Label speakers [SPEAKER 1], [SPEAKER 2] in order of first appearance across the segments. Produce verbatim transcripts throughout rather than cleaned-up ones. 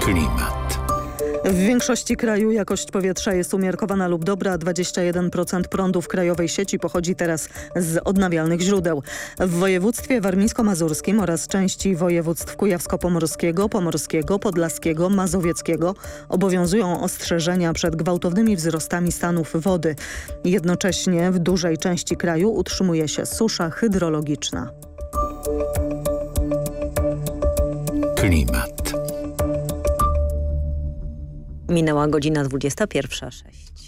[SPEAKER 1] Klimat.
[SPEAKER 2] W większości kraju jakość powietrza jest umiarkowana lub dobra. dwadzieścia jeden procent prądu w krajowej sieci pochodzi teraz z odnawialnych źródeł. W województwie warmińsko-mazurskim oraz części województw kujawsko-pomorskiego, pomorskiego, podlaskiego, mazowieckiego obowiązują ostrzeżenia przed gwałtownymi wzrostami stanów wody. Jednocześnie w dużej części kraju utrzymuje się susza hydrologiczna.
[SPEAKER 1] Klimat.
[SPEAKER 3] Minęła godzina dwudziesta pierwsza sześć.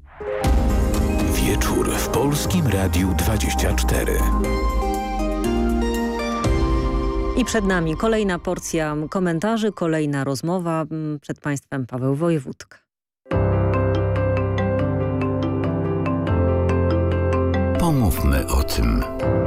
[SPEAKER 1] Wieczór w Polskim Radiu dwadzieścia cztery.
[SPEAKER 3] I przed nami kolejna porcja komentarzy, kolejna rozmowa. Przed Państwem Paweł Wojewódka.
[SPEAKER 1] Pomówmy o tym.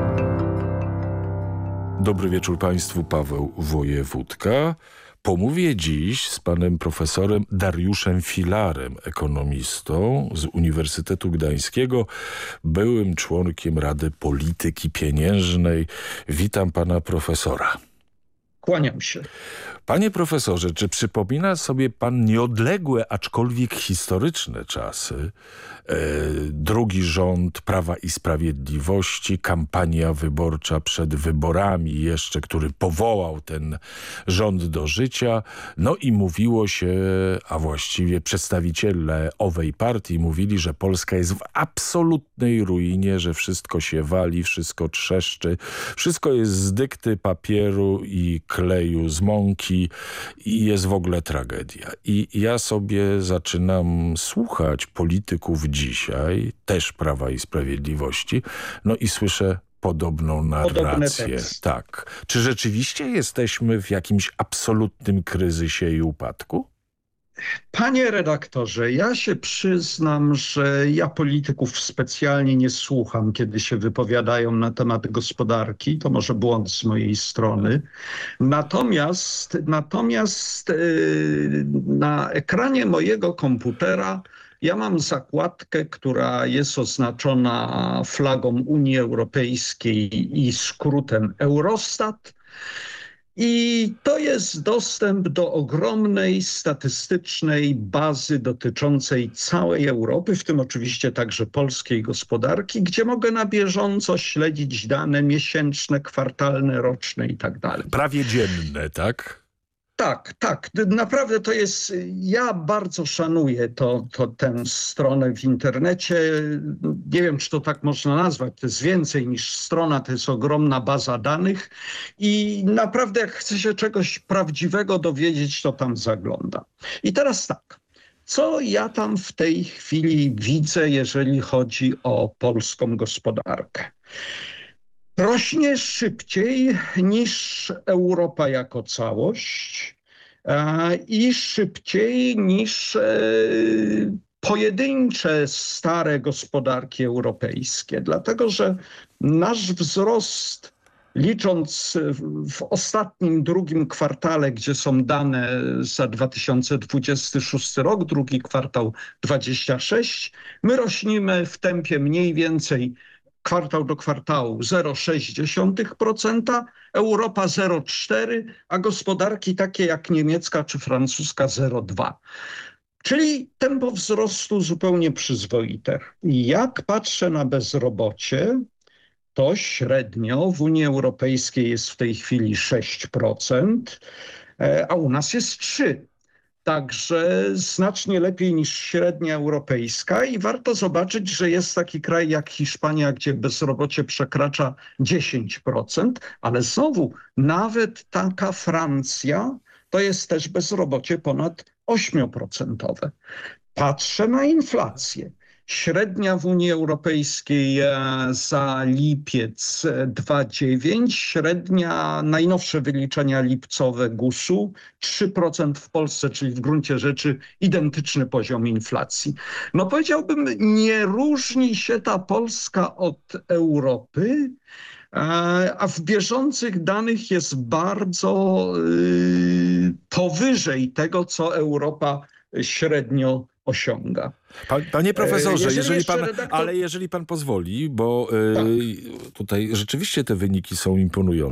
[SPEAKER 4] Dobry wieczór Państwu, Paweł Wojewódka. Pomówię dziś z panem profesorem Dariuszem Filarem, ekonomistą z Uniwersytetu Gdańskiego, byłym członkiem Rady Polityki Pieniężnej. Witam pana profesora.
[SPEAKER 5] Kłaniam się.
[SPEAKER 4] Panie profesorze, czy przypomina sobie pan nieodległe, aczkolwiek historyczne czasy? E, drugi rząd Prawa i Sprawiedliwości, kampania wyborcza przed wyborami jeszcze, który powołał ten rząd do życia. No i mówiło się, a właściwie przedstawiciele owej partii mówili, że Polska jest w absolutnej ruinie, że wszystko się wali, wszystko trzeszczy, wszystko jest z dykty papieru i kleju z mąki i jest w ogóle tragedia. I ja sobie zaczynam słuchać polityków dzisiaj, też Prawa i Sprawiedliwości, no i słyszę podobną narrację. Tak. Czy rzeczywiście jesteśmy w jakimś absolutnym kryzysie i upadku?
[SPEAKER 5] Panie redaktorze, ja się przyznam, że ja polityków specjalnie nie słucham, kiedy się wypowiadają na temat gospodarki. To może błąd z mojej strony. Natomiast, natomiast yy, na ekranie mojego komputera ja mam zakładkę, która jest oznaczona flagą Unii Europejskiej i skrótem Eurostat. I to jest dostęp do ogromnej statystycznej bazy dotyczącej całej Europy, w tym oczywiście także polskiej gospodarki, gdzie mogę na bieżąco śledzić dane miesięczne, kwartalne, roczne i tak dalej.
[SPEAKER 4] Prawie dzienne, tak?
[SPEAKER 5] Tak, tak. Naprawdę to jest... Ja bardzo szanuję to, to, tę stronę w internecie. Nie wiem, czy to tak można nazwać. To jest więcej niż strona. To jest ogromna baza danych. I naprawdę jak chce się czegoś prawdziwego dowiedzieć, to tam zagląda. I teraz tak. Co ja tam w tej chwili widzę, jeżeli chodzi o polską gospodarkę? Rośnie szybciej niż Europa jako całość e, i szybciej niż e, pojedyncze stare gospodarki europejskie. Dlatego, że nasz wzrost, licząc w, w ostatnim drugim kwartale, gdzie są dane za dwa tysiące dwudziesty szósty rok, drugi kwartał dwadzieścia sześć, my rośnimy w tempie mniej więcej kwartał do kwartału zero przecinek sześć procent, Europa zero przecinek cztery procent, a gospodarki takie jak niemiecka czy francuska zero przecinek dwa procent. Czyli tempo wzrostu zupełnie przyzwoite. I jak patrzę na bezrobocie, to średnio w Unii Europejskiej jest w tej chwili sześć procent, a u nas jest trzy procent. Także znacznie lepiej niż średnia europejska i warto zobaczyć, że jest taki kraj jak Hiszpania, gdzie bezrobocie przekracza dziesięć procent, ale znowu nawet taka Francja to jest też bezrobocie ponad osiem procent. Patrzę na inflację. Średnia w Unii Europejskiej za lipiec dwa przecinek dziewięć, średnia, najnowsze wyliczenia lipcowe gusu trzy procent w Polsce, czyli w gruncie rzeczy identyczny poziom inflacji. No powiedziałbym, nie różni się ta Polska od Europy, a w bieżących danych jest bardzo yy, powyżej tego, co Europa średnio osiąga.
[SPEAKER 4] Panie profesorze, jeżeli, jeżeli pan,
[SPEAKER 5] redaktor...
[SPEAKER 4] ale jeżeli pan pozwoli, bo yy, tak. Tutaj rzeczywiście te wyniki są imponujące.